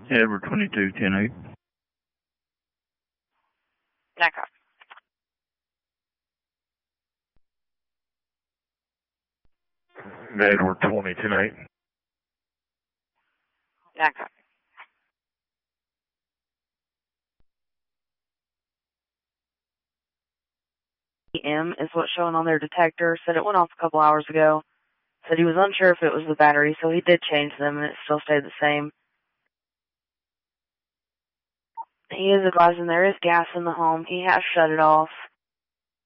Edward 22, 10-8. Okay. Edward 20, 10-8. Okay. M is what's showing on their detector. Said it went off a couple hours ago. Said he was unsure if it was the battery, so he did change them, and it still stayed the same. He is advising there is gas in the home. He has shut it off.